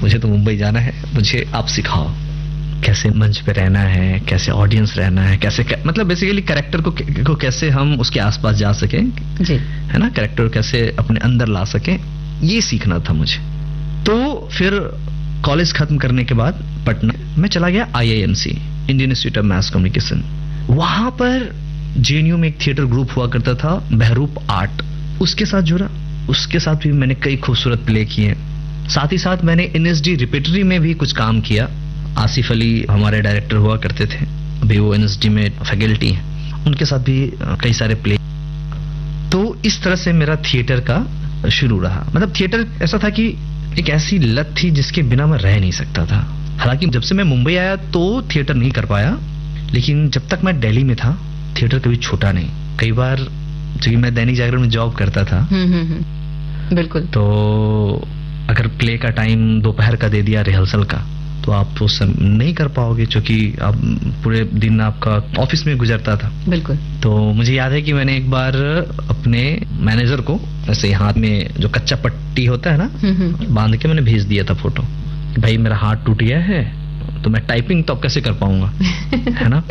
मुझे तो मुंबई जाना है, मुझे आप सिखाओ कैसे मंच पे रहना है, कैसे ऑडियंस रहना है, कैसे मतलब बेसिकली कैरेक्टर को कैसे हम उसके आसपास जा सके जी, है ना, कैरेक्टर कैसे अपने अंदर ला सके, ये सीखना था मुझे। तो फिर कॉलेज खत्म करने के बाद पटना मैं चला गया IIMC, Indian institute of mass communication. वहां पर JNU में एक थिएटर ग्रुप हुआ करता था, बहरूप आर्ट, उसके साथ जुड़ा। उसके साथ भी मैंने कई खूबसूरत प्ले किए। साथ ही साथ मैंने NSD रिपेटरी में भी कुछ काम किया। आसिफ अली हमारे डायरेक्टर हुआ करते थे, अभी वो NSD में फैकल्टी हैं, उनके साथ भी कई सारे प्ले। तो इस तरह से मेरा थिएटर का शुरू रहा। मतलब थिएटर ऐसा था कि एक ऐसी लत थी जिसके बिना मैं रह नहीं सकता था। हालांकि जब से मैं मुंबई आया तो थिएटर नहीं कर पाया, लेकिन जब तक मैं दिल्ली में था थिएटर कभी छूटा नहीं। कई बार क्योंकि मैं दैनिक जागरण में जॉब करता था, बिल्कुल, तो अगर प्ले का टाइम दोपहर का दे दिया रिहर्सल का, तो आप उस समय नहीं कर पाओगे, क्योंकि आप पूरे दिन आपका ऑफिस में गुजरता था। बिल्कुल। तो मुझे याद है कि मैंने एक बार अपने मैनेजर को ऐसे हाथ में जो कच्चा पट्टी होता है ना, बांध के मैंने भेज दिया था फोटो, भाई मेरा हाथ टूट गया है तो मैं टाइपिंग तो अब कैसे कर पाऊंगा है ना,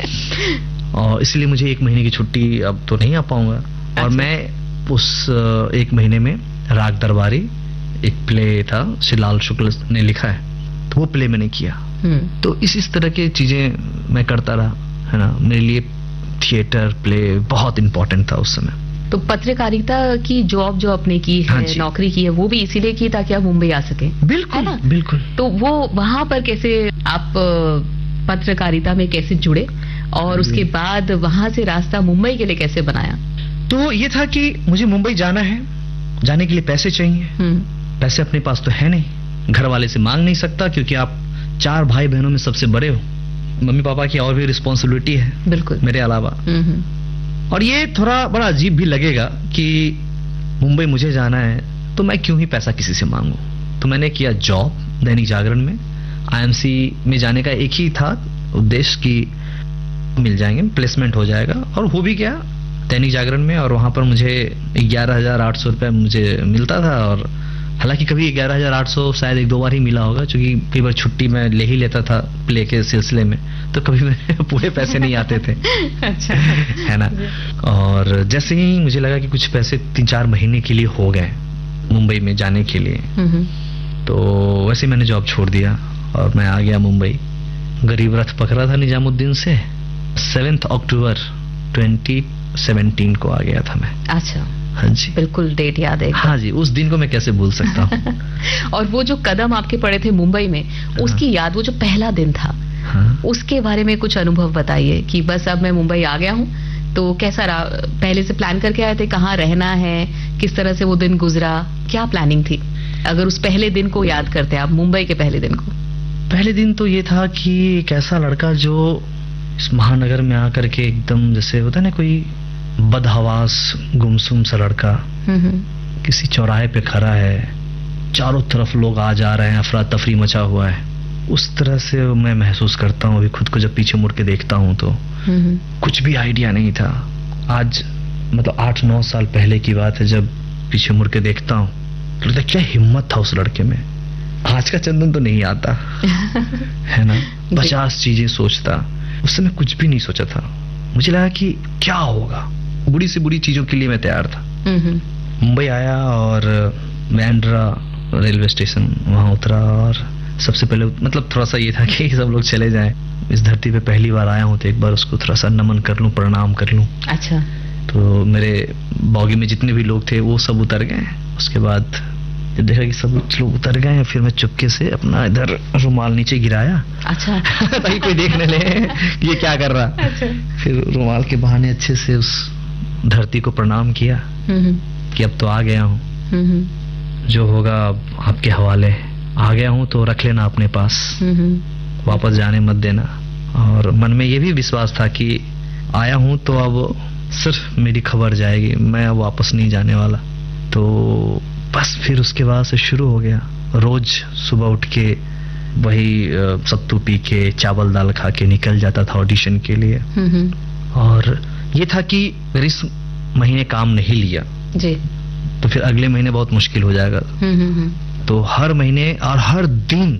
और इसलिए मुझे 1 महीने की छुट्टी अब तो नहीं आ पाऊंगा। और मैं उस 1 महीने में राग दरबारी एक प्ले था, शिलाल शुक्ल ने लिखा है, तो वो प्ले मैंने किया। तो इस तरह की चीजें मैं करता रहा, है ना। मेरे लिए थिएटर प्ले बहुत इंपॉर्टेंट था उस समय। तो पत्रकारिता की जॉब जो आपने की है, हाँ, नौकरी की है, वो भी इसीलिए की ताकि आप मुंबई आ सके? बिल्कुल, बिल्कुल। तो वो वहां पर कैसे आप पत्रकारिता में कैसे जुड़े, और उसके बाद वहां से रास्ता मुंबई के लिए कैसे बनाया? तो ये था कि मुझे मुंबई जाना है, जाने के लिए पैसे चाहिए। पैसे अपने पास तो है नहीं, घर वाले से मांग नहीं सकता, क्योंकि आप 4 भाई बहनों में सबसे बड़े हो। मम्मी पापा की और भी रिस्पॉन्सिबिलिटी है, बिल्कुल, मेरे अलावा। और ये थोड़ा बड़ा अजीब भी लगेगा कि मुंबई मुझे जाना है तो मैं क्यों ही पैसा किसी से मांगू। तो मैंने किया जॉब दैनिक जागरण में। IMC में जाने का एक ही था उद्देश्य कि मिल जाएंगे, प्लेसमेंट हो जाएगा, और हो भी गया दैनिक जागरण में। और वहां पर मुझे 11,800 रुपये मुझे मिलता था, और हालांकि कभी 11,800 शायद 1-2 बार ही मिला होगा, क्योंकि कई बार छुट्टी मैं ले ही लेता था प्ले के सिलसिले में, तो कभी मेरे पूरे पैसे नहीं आते थे। अच्छा, है ना। और जैसे ही मुझे लगा कि कुछ पैसे 3-4 महीने के लिए हो गए मुंबई में जाने के लिए, तो वैसे मैंने जॉब छोड़ दिया और मैं आ गया मुंबई। गरीब रथ पकड़ा था निजामुद्दीन से। 7 अक्टूबर 2017 को आ गया था मैं। अच्छा, हाँ जी, बिल्कुल डेट याद है। हाँ जी, उस दिन को मैं कैसे भूल सकता हूँ। और वो जो कदम आपके पड़े थे मुंबई में, उसकी याद, वो जो पहला दिन था, उसके बारे में कुछ अनुभव बताइए कि बस अब मैं मुंबई आ गया हूँ, तो कैसा रहा? पहले से प्लान करके आए थे, कहाँ रहना है, किस तरह से वो दिन गुजरा, क्या प्लानिंग थी? अगर उस पहले दिन को याद करते हैं आप, मुंबई के पहले दिन को। पहले दिन तो ये था कि एक ऐसा लड़का जो इस महानगर में आकर के एकदम जैसे होता है ना, कोई बदहवास गुमसुम सा लड़का किसी चौराहे पे खड़ा है, चारों तरफ लोग आ जा रहे हैं, अफरा तफरी मचा हुआ है, उस तरह से मैं महसूस करता हूँ अभी खुद को। जब पीछे मुड़ के देखता हूँ तो कुछ भी आइडिया नहीं था। आज मतलब 8-9 साल पहले की बात है, जब पीछे मुड़ के देखता हूँ तो क्या हिम्मत था उस लड़के में। आज का चंदन तो नहीं आता है ना, 50 चीजें सोचता, उस समय कुछ भी नहीं सोचा था। मुझे लगा कि क्या होगा, बुरी से बुरी चीजों के लिए मैं तैयार था। मुंबई आया और बैंड्रा रेलवे स्टेशन वहां उतरा, और सबसे पहले मतलब थोड़ा सा ये था कि सब लोग चले जाएं, इस धरती पे पहली बार आया हूं तो एक बार उसको थोड़ा सा नमन कर लूं, प्रणाम कर लूं। अच्छा। तो मेरे बॉगी में जितने भी लोग थे वो सब उतर गए। उसके बाद जब देखा कि सब लोग उतर गए हैं, फिर मैं चुपके से अपना इधर रुमाल नीचे गिराया। अच्छा। ताकि कोई देख न ले कि ये क्या कर रहा। अच्छा। फिर रुमाल के बहाने अच्छे से उस धरती को प्रणाम किया कि अब तो आ गया हूँ, जो होगा आपके हवाले। आ गया हूँ तो रख लेना अपने पास, वापस जाने मत देना। और मन में ये भी विश्वास था कि आया हूँ तो अब सिर्फ मेरी खबर जाएगी, मैं अब वापस नहीं जाने वाला। तो बस फिर उसके बाद से शुरू हो गया। रोज सुबह उठ के वही सत्तू पी के चावल दाल खा के निकल जाता था ऑडिशन के लिए। और ये था कि अगर इस महीने काम नहीं लिया जी, तो फिर अगले महीने बहुत मुश्किल हो जाएगा। तो हर महीने और हर दिन